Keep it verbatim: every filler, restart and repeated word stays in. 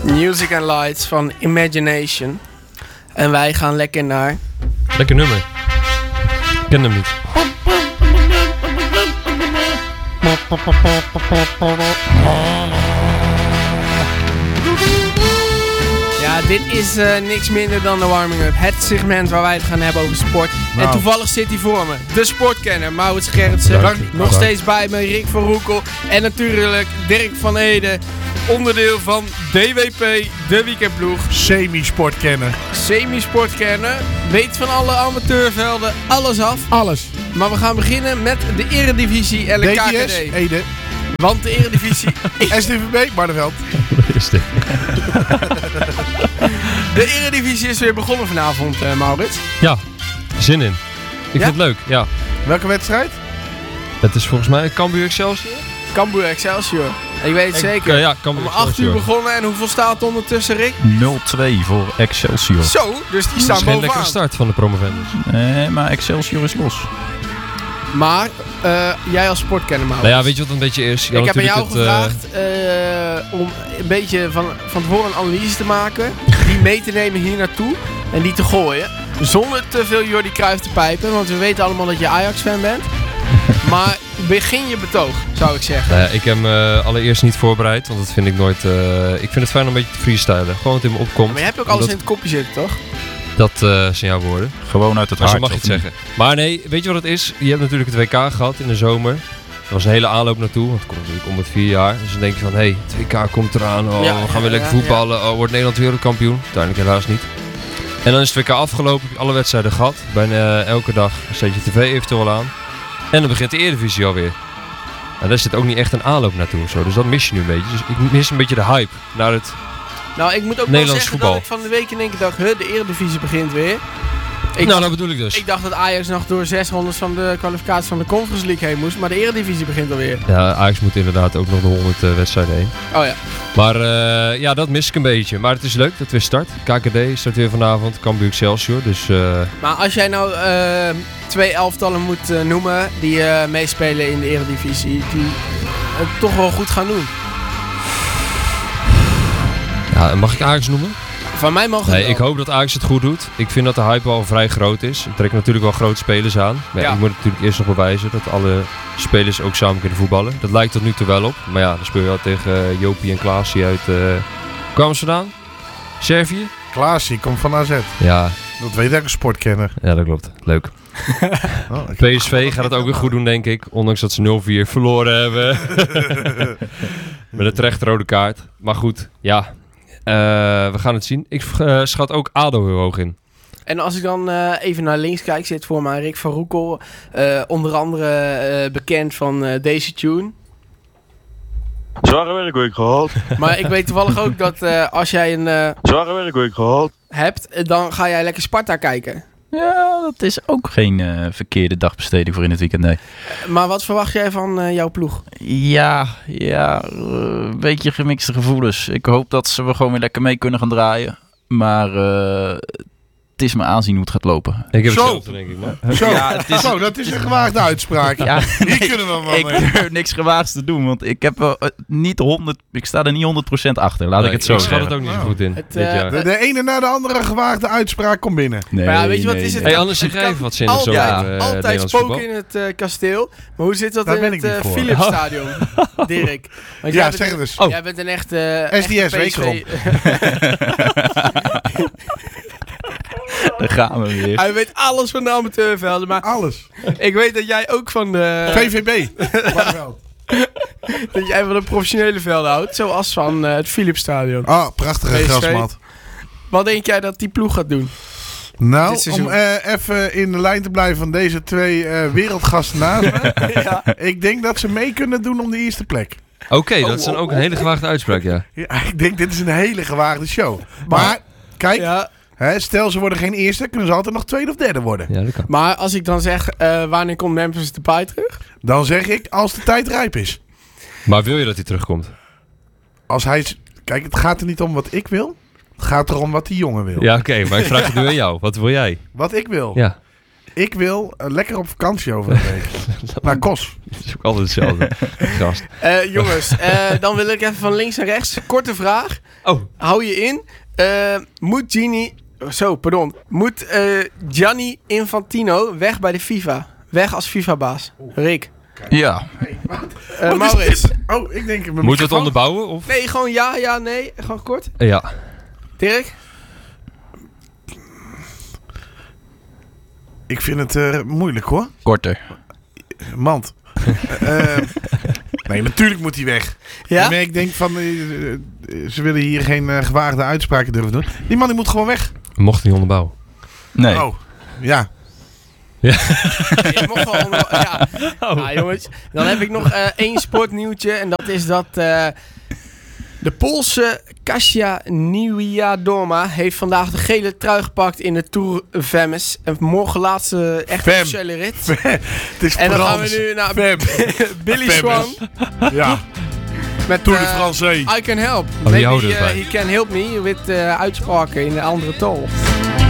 Music and Lights van Imagination. En wij gaan lekker naar... Lekker nummer. Ik ken hem niet. Ja, dit is uh, niks minder dan de warming-up. Het segment waar wij het gaan hebben over sport. Nou. En toevallig zit hij voor me. De sportkenner, Maurits Gerritsen. Dank, Nog dank. steeds bij me, Rick van Roekel. En natuurlijk Dirk van Ede. Onderdeel van D W P, de weekendploeg. Semi-sportkenner. Semi-sportkenner. Weet van alle amateurvelden alles af. Alles. Maar we gaan beginnen met de Eredivisie en de D T S, K K D. Ede. Want de Eredivisie... S D V B, Barneveld. De Eredivisie is weer begonnen vanavond, uh, Maurits. Ja, zin in. Ik ja? vind het leuk, ja. Welke wedstrijd? Het is volgens mij Cambuur Excelsior. Cambuur Excelsior. Ik weet het Ik, zeker. Uh, ja, Cambuur Om acht uur begonnen en hoeveel staat het ondertussen, Rick? nul twee voor Excelsior. Zo, dus die staan bovenaan. Het is geen lekkere bovenaan. start van de promovendus. Nee, maar Excelsior is los. Maar, uh, jij als sportkenner, Maurits. Nou ja, weet je wat een beetje is? Ik heb aan jou het, gevraagd uh, om een beetje van, van tevoren een analyse te maken. Die mee te nemen hier naartoe en die te gooien. Zonder te veel Jordi Cruijff te pijpen, want we weten allemaal dat je Ajax-fan bent. Maar begin je betoog, zou ik zeggen. Nou ja, ik heb me uh, allereerst niet voorbereid, want dat vind ik nooit... Uh, ik vind het fijn om een beetje te freestylen. Gewoon wat in me opkomt. Ja, maar je hebt ook alles in het kopje zitten, toch? Dat uh, zijn jouw woorden. Gewoon uit het maar hart. Zo mag je het zeggen. Maar nee, weet je wat het is? Je hebt natuurlijk het W K gehad in de zomer. Er was een hele aanloop naartoe, want het komt natuurlijk om het vier jaar. Dus dan denk je van, hé, hey, het W K komt eraan. Oh, ja, we gaan ja, weer lekker ja, voetballen. ja. Oh, wordt Nederland wereldkampioen? Uiteindelijk helaas niet. En dan is het W K afgelopen, heb je alle wedstrijden gehad. Bijna uh, elke dag zet je tv eventueel aan. En dan begint de Eredivisie alweer. En daar zit ook niet echt een aanloop naartoe. Zo. Dus dat mis je nu een beetje. Dus ik mis een beetje de hype naar het Nou, ik moet ook wel zeggen voetbal. dat ik van de week in één keer dacht, huh, de Eredivisie begint weer. Ik nou, dacht, dat bedoel ik dus. Ik dacht dat Ajax nog door zes rondes van de kwalificatie van de Conference League heen moest, maar de Eredivisie begint alweer. Ja, Ajax moet inderdaad ook nog de honderd uh, wedstrijden heen. Oh ja. Maar uh, ja, dat mis ik een beetje. Maar het is leuk dat het weer start. K K D start weer vanavond, Cambuur Excelsior. Dus, uh... Maar als jij nou uh, twee elftallen moet uh, noemen die uh, meespelen in de Eredivisie, die het uh, toch wel goed gaan doen. Ja, mag ik Ajax noemen? Van mij mag het Nee, wel. ik hoop dat Ajax het goed doet. Ik vind dat de hype wel vrij groot is. Ik trek natuurlijk wel grote spelers aan. Maar ja. ik moet natuurlijk eerst nog bewijzen dat alle spelers ook samen kunnen voetballen. Dat lijkt tot nu toe wel op. Maar ja, dan speel je wel tegen uh, Jopie en Klaasie uit... Uh... Kwamen ze vandaan? Servië? Klaasie komt van A Z. Ja. Dat weet ik, een sportkenner. Ja, dat klopt. Leuk. Oh, P S V gaat het ook weer goed doen, denk ik. Ondanks dat ze nul vier verloren hebben. Met een terecht rode kaart. Maar goed, ja... Uh, we gaan het zien. Ik uh, schat ook A D O heel hoog in. En als ik dan uh, even naar links kijk, zit voor mij Rick van Roekel. Uh, onder andere uh, bekend van uh, deze tune. Zware werkweek gehad. Maar ik weet toevallig ook dat uh, als jij een... Uh, Zware werkweek gehad. hebt, dan ga jij lekker Sparta kijken. Ja, dat is ook geen uh, verkeerde dagbesteding voor in het weekend, nee. Maar wat verwacht jij van uh, jouw ploeg? Ja, ja, een uh, beetje gemixte gevoelens. Ik hoop dat ze we gewoon weer lekker mee kunnen gaan draaien. Maar uh, het is me aanzien hoe het gaat lopen. Ik heb Zo. hetzelfde, denk ik. Maar. Zo. Ja, het is... Zo, dat is een gewaagde uitspraak. Ja, Hier nee, kunnen we wel ik mee. durf niks gewaagds te doen, want ik heb uh, niet honderd, ik sta er niet honderd procent achter. Laat Nee, ik het zo ik schat zeggen. het ook niet zo Nou. goed in. Het, dit uh, jaar. De, de ene na de andere gewaagde uitspraak komt binnen. Nee, Maar ja, weet je wat nee, is het? Hey, kan- anders zeg het jij kan even wat zinnigs over Altijd, uh, altijd Nederlands spoken voetbal. in het uh, kasteel. Maar hoe zit dat Daar in ben het ik uh, niet voor. Philipsstadion, Dirk? Want Ja, jij bent zeg een- het eens. Oh. Jij bent een echte... S D S, echte week P S V. erop. Daar gaan we weer. Hij weet alles van de amateurvelden, maar Alles. ik weet dat jij ook van de... V V B. Barneveld. dat jij van de professionele velden houdt, zoals van uh, het Philipsstadion. Ah, prachtige P S V. grasmat. Wat denk jij dat die ploeg gaat doen? Nou, Dit seizoen. om uh, even in de lijn te blijven van deze twee uh, wereldgasten naast me. ja. Ik denk dat ze mee kunnen doen om de eerste plek. Oké, okay, dat is dan ook een hele gewaagde uitspraak, ja. Ja, ik denk dit is een hele gewaagde show. Maar, kijk, Ja, hè, stel ze worden geen eerste, kunnen ze altijd nog tweede of derde worden. Ja, dat kan. maar als ik dan zeg, uh, wanneer komt Memphis Depay terug? Dan zeg ik, als de tijd rijp is. Maar wil je dat hij terugkomt? Als hij... Kijk, het gaat er niet om wat ik wil. Het gaat erom wat die jongen wil. Ja, oké, okay, maar ik vraag het nu aan jou. Wat wil jij? Wat ik wil. Ja. Ik wil uh, lekker op vakantie over een week. Naar Kos. Dat is ook altijd hetzelfde. Gast. Uh, jongens, uh, dan wil ik even van links naar rechts. Korte vraag. Oh. Hou je in. Uh, moet Gini... Zo, pardon. Moet uh, Gianni Infantino weg bij de FIFA? Weg als FIFA-baas. Rick. Ja. Uh, Maurits. Oh, ik denk... Moet het onderbouwen? Of? Nee, gewoon ja, ja, nee. Gewoon kort. Ja. Dirk? Ik vind het uh, moeilijk hoor. Korter. Mand. uh, nee, natuurlijk moet hij weg. Ja? Maar ik denk van... Uh, uh, ze willen hier geen uh, gewaagde uitspraken durven doen. Die man die moet gewoon weg. Mocht niet onderbouwen. Nee. Oh, ja. Ja. Je mocht wel onder... Ja. Oh. Nou, jongens. Dan heb ik nog uh, één sportnieuwtje. En dat is dat... Uh, de Poolse Kasia Niewiadoma heeft vandaag de gele trui gepakt in de Tour Femmes. En morgen laatste echt Fem. officiële rit. Fem. Het is en dan Frans. gaan we nu naar Fem. Billy Fem. Swan. Ja. Met Tour de uh, France. I can help. Oh, Maybe houden uh, erbij. he can help me with uh, uitspraken in een andere taal.